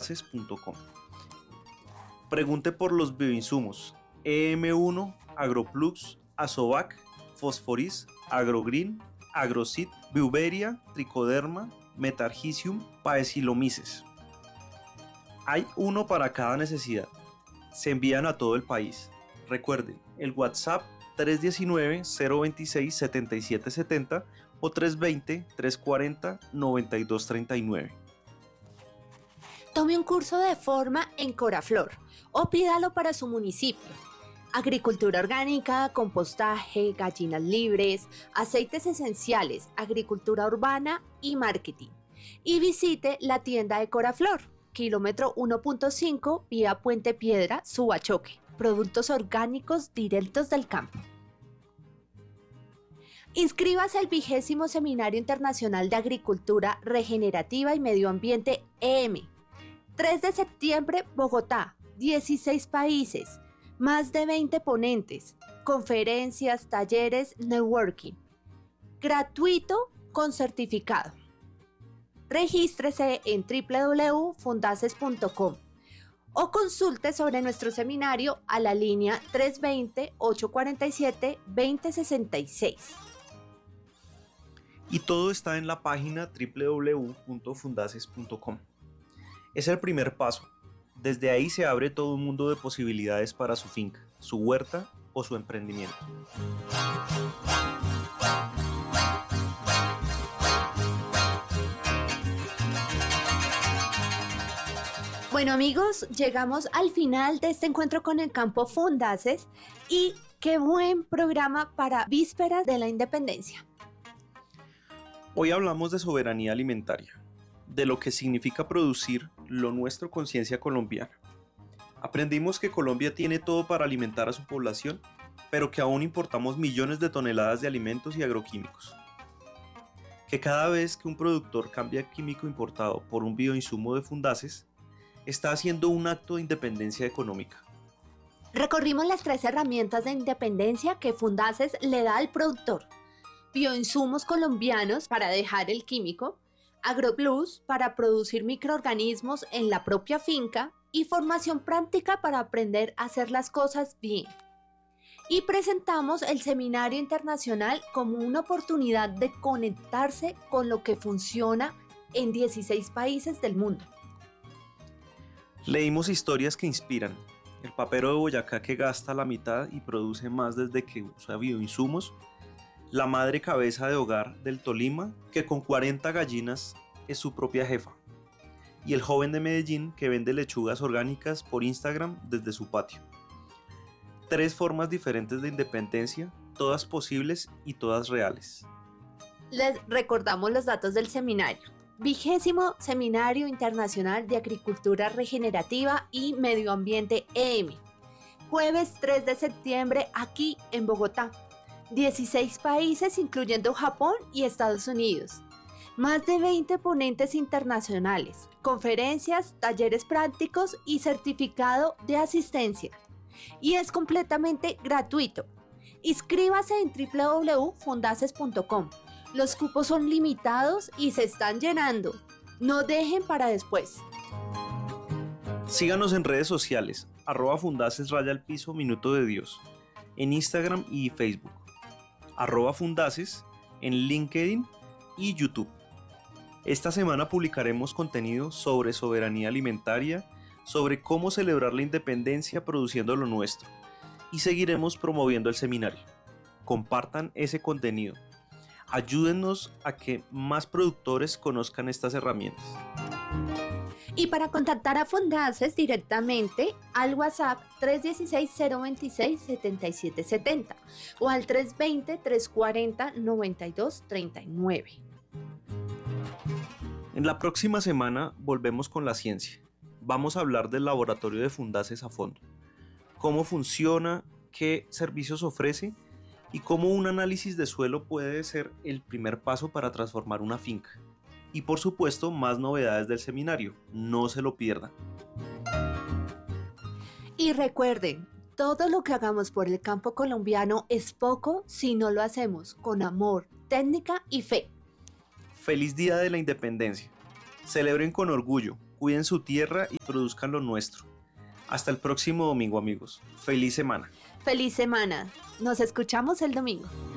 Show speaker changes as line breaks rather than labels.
fundaces.com. Pregunte por los bioinsumos EM1, Agroplus, Azovac, Fosforis, Agrogreen, Agrocid, Biuveria, Tricoderma, Metargicium, Paecilomyces. Hay uno para cada necesidad. Se envían a todo el país. Recuerde, el WhatsApp 319-026-7770 o 320-340-9239.
Tome un curso de forma en Coraflor o pídalo para su municipio. Agricultura orgánica, compostaje, gallinas libres, aceites esenciales, agricultura urbana y marketing. Y visite la tienda de Coraflor, kilómetro 1.5, vía Puente Piedra, Subachoque. Productos orgánicos directos del campo. Inscríbase al 20º Seminario Internacional de Agricultura Regenerativa y Medio Ambiente EM. 3 de septiembre, Bogotá, 16 países, más de 20 ponentes, conferencias, talleres, networking. Gratuito con certificado. Regístrese en www.fundaces.com o consulte sobre nuestro seminario a la línea 320-847-2066.
Y todo está en la página www.fundaces.com. Es el primer paso. Desde ahí se abre todo un mundo de posibilidades para su finca, su huerta o su emprendimiento.
Bueno amigos, llegamos al final de este encuentro con el campo Fundaces y qué buen programa para vísperas de la independencia.
Hoy hablamos de soberanía alimentaria, de lo que significa producir lo nuestro con ciencia colombiana. Aprendimos que Colombia tiene todo para alimentar a su población, pero que aún importamos millones de toneladas de alimentos y agroquímicos. Que cada vez que un productor cambia químico importado por un bioinsumo de Fundaces, está haciendo un acto de independencia económica.
Recorrimos las 3 herramientas de independencia que Fundaces le da al productor. Bioinsumos colombianos para dejar el químico, Agroplus para producir microorganismos en la propia finca y formación práctica para aprender a hacer las cosas bien. Y presentamos el Seminario Internacional como una oportunidad de conectarse con lo que funciona en 16 países del mundo.
Leímos historias que inspiran. El papero de Boyacá que gasta la mitad y produce más desde que usa bioinsumos. La madre cabeza de hogar del Tolima que con 40 gallinas es su propia jefa. Y el joven de Medellín que vende lechugas orgánicas por Instagram desde su patio. 3 formas diferentes de independencia, todas posibles y todas reales.
Les recordamos los datos del seminario. 20º Seminario Internacional de Agricultura Regenerativa y Medio Ambiente EM. Jueves 3 de septiembre aquí en Bogotá. 16 países incluyendo Japón y Estados Unidos. Más de 20 ponentes internacionales, conferencias, talleres prácticos y certificado de asistencia. Y es completamente gratuito. Inscríbase en www.fundaces.com. Los cupos son limitados y se están llenando. No dejen para después.
Síganos en redes sociales, @Fundaces_, Minuto de Dios, en Instagram y Facebook, @Fundaces, en LinkedIn y YouTube. Esta semana publicaremos contenido sobre soberanía alimentaria, sobre cómo celebrar la independencia produciendo lo nuestro, y seguiremos promoviendo el seminario. Compartan ese contenido. Ayúdennos a que más productores conozcan estas herramientas.
Y para contactar a Fundaces directamente al WhatsApp 316-026-7770 o al 320-340-9239.
En la próxima semana volvemos con la ciencia. Vamos a hablar del laboratorio de Fundaces a fondo. Cómo funciona, qué servicios ofrece y cómo un análisis de suelo puede ser el primer paso para transformar una finca. Y por supuesto, más novedades del seminario. No se lo pierdan.
Y recuerden, todo lo que hagamos por el campo colombiano es poco si no lo hacemos con amor, técnica y fe.
Feliz Día de la Independencia. Celebren con orgullo, cuiden su tierra y produzcan lo nuestro. Hasta el próximo domingo, amigos. Feliz semana.
Feliz semana. Nos escuchamos el domingo.